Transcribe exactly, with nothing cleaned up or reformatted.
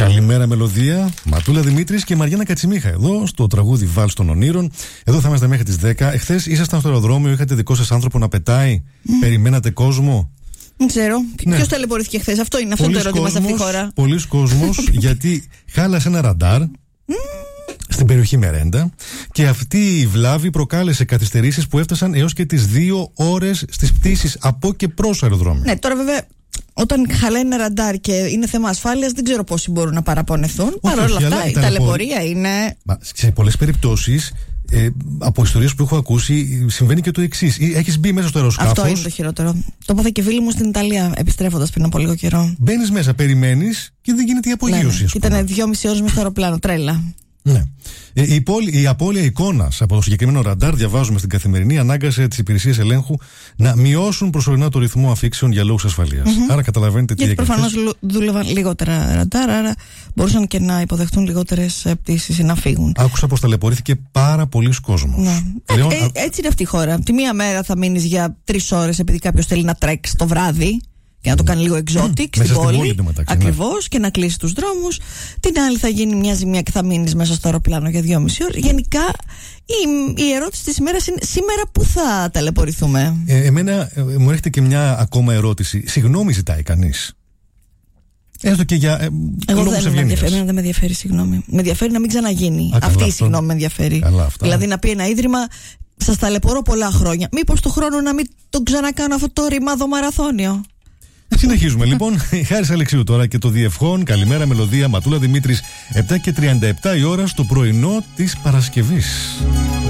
Καλημέρα, Μελωδία. Ματούλα Δημήτρης και Μαριάννα Κατσιμίχα εδώ στο τραγούδι Βάλς των Ονείρων. Εδώ θα είμαστε μέχρι τις δέκα. Εχθές ήσασταν στο αεροδρόμιο, είχατε δικό σας άνθρωπο να πετάει. Mm. Περιμένατε κόσμο. Δεν ξέρω. Ναι. Ποιος ταλαιπωρήθηκε χθες, αυτό είναι, αυτό είναι το ερώτημα σε αυτή τη χώρα. Πολλοί κόσμος, γιατί χάλασε ένα ραντάρ. Mm. Στην περιοχή Μερέντα, και αυτή η βλάβη προκάλεσε καθυστερήσεις που έφτασαν έως και τις δύο ώρες στις πτήσεις από και προς αεροδρόμιο. Ναι, τώρα βέβαια, όταν χαλάει ένα ραντάρ και είναι θέμα ασφάλειας, δεν ξέρω πόσοι μπορούν να παραπονεθούν. Παρ' όλα αυτά, η ταλαιπωρία είναι. Μα, σε πολλές περιπτώσεις, ε, από ιστορίες που έχω ακούσει, συμβαίνει και το εξής. Έχεις μπει μέσα στο αεροσκάφος. Αυτό είναι το χειρότερο. Το είπα και φίλοι μου στην Ιταλία, επιστρέφοντας πριν από λίγο καιρό. Μπαίνεις μέσα, περιμένεις και δεν γίνεται η απογείωση. Ναι, ναι. Ήταν δυόμιση ώρες με στο αεροπλάνο, τρέλα. Ναι. Η, υπόλοι, η απώλεια εικόνας από το συγκεκριμένο ραντάρ, διαβάζουμε στην Καθημερινή, ανάγκασε τις υπηρεσίες ελέγχου να μειώσουν προσωρινά το ρυθμό αφήξεων για λόγους ασφαλείας. Mm-hmm. Άρα καταλαβαίνετε τι γιατί έκανε. Προφανώς δούλευαν λιγότερα ραντάρ, άρα μπορούσαν και να υποδεχτούν λιγότερες πτήσεις ή να φύγουν. Άκουσα πως ταλαιπωρήθηκε πάρα πολλοί κόσμος. Ναι. Λέω, ε, ε, έτσι είναι αυτή η χώρα. Τη μία μέρα θα μείνεις για τρεις ώρες επειδή κάποιος θέλει να τρέξει το βράδυ και να το κάνει λίγο exotic mm, στην πόλη. Ακριβώς, ναι. Και να κλείσει τους δρόμους. Την άλλη θα γίνει μια ζημιά και θα μείνεις μέσα στο αεροπλάνο για δυόμιση ώρες. Γενικά η, η ερώτηση της ημέρας είναι σήμερα πού θα ταλαιπωρηθούμε. Ε, εμένα ε, μου έρχεται και μια ακόμα ερώτηση. Συγγνώμη ζητάει κανείς? Έστω και για ε, εγώ δεν με ενδιαφέρει, δεν με ενδιαφέρει, συγγνώμη. Με ενδιαφέρει να μην ξαναγίνει. Α, αυτή η αυτό. συγγνώμη με ενδιαφέρει. Καλά, δηλαδή να πει ένα ίδρυμα, σας ταλαιπωρώ πολλά χρόνια. Μήπως του χρόνου να μην τον ξανακάνω αυτό το ρημάδο μαραθώνιο. Συνεχίζουμε λοιπόν. Χάρης Αλεξίου τώρα και το Διευχόν. Καλημέρα, Μελωδία, Ματούλα Δημήτρης. επτά και τριάντα επτά η ώρα στο πρωινό της Παρασκευής.